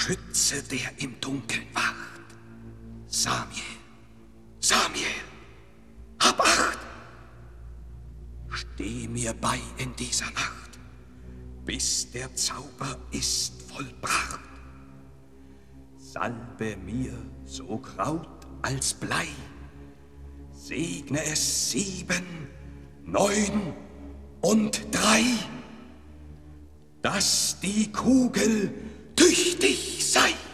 Schütze, der im Dunkeln wacht. Samiel, Samiel, hab Acht! Steh mir bei in dieser Nacht, bis der Zauber ist vollbracht. Salbe mir so Kraut als Blei, segne es 7, 9 und 3, dass die Kugel tüchtig sei.